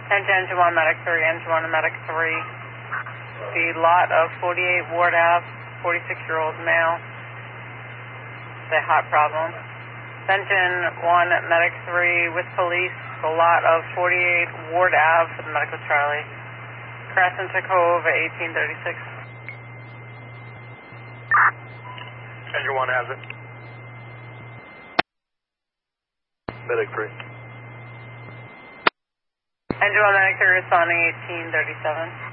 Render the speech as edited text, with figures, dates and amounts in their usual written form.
Engine 1, Medic 3, Engine 1 and Medic 3. The lot of 48 Ward Ave, 46-year-old male. The hot problem. Engine 1, Medic 3 with police. The lot of 48 Ward Ave for the Medical Charlie. Crescent to Cove, 1836. Engine 1 has it. Medic 3. Engine 1, Medic 3 responding, 1837.